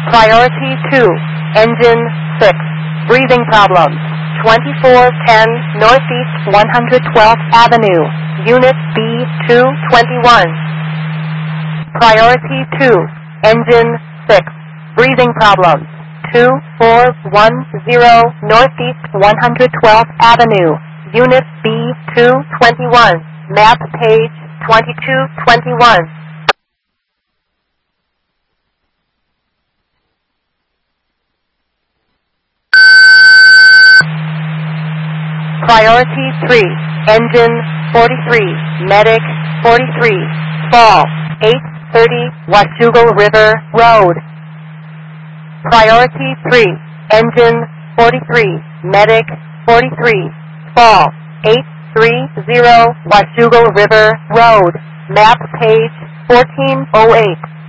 Priority 2, engine 6, breathing problems. 2410 Northeast 112th Avenue, Unit B221. Priority 2, engine 6, breathing problems. 2410 Northeast 112th Avenue, Unit B221, map page 2221. Priority 3, engine 43, medic 43, fall 830 Washougal River Road. Priority 3, engine 43, medic 43, fall 830 Washougal River Road, map page 1408.